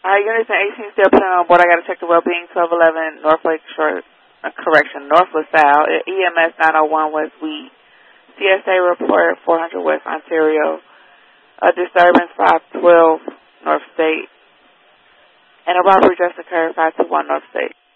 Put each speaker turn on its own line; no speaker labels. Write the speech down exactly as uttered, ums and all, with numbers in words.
Alright, Unison eighteen still putting on board. I gotta check the well-being. twelve eleven North Lake Shore, uh, correction, North LaSalle. E M S nine oh one West Weed. C S A report four hundred West Ontario. A disturbance five twelve North State. And a robbery just occurred five two one North State.